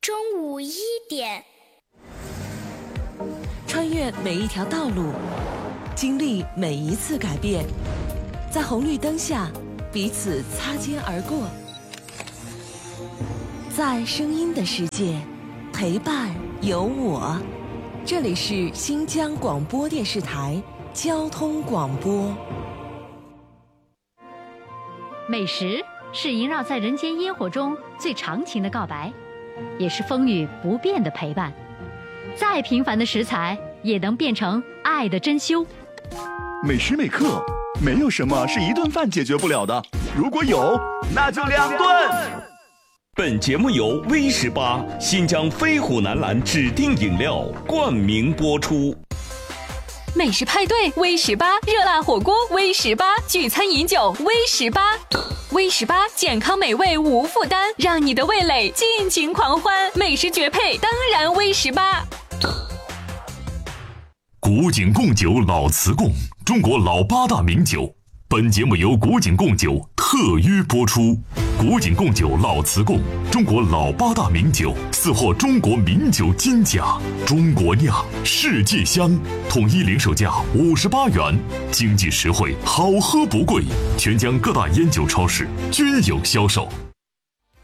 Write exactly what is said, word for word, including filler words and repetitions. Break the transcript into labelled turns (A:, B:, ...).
A: 中午一点。
B: 穿越每一条道路，经历每一次改变，在红绿灯下彼此擦肩而过，在声音的世界陪伴有我。这里是新疆广播电视台交通广播。
C: 美食是萦绕在人间烟火中最长情的告白，也是风雨不变的陪伴。再平凡的食材也能变成爱的珍馐。
D: 每时每刻，没有什么是一顿饭解决不了的，如果有，那就两顿。
E: 本节目由 V 十八新疆飞虎南蓝指定饮料冠名播出。
F: 美食派对 V 十八，热辣火锅 V 十八，聚餐饮酒 V 十八。V 十八健康美味无负担，让你的味蕾尽情狂欢。美食绝配，当然 V 十八。
G: 古井贡酒老瓷贡，中国老八大名酒。本节目由古井贡酒特约播出。古井贡酒老瓷贡，中国老八大名酒，四获中国名酒金奖。中国酿，世界香，统一零售价五十八元，经济实惠，好喝不贵。全疆各大烟酒超市均有销售。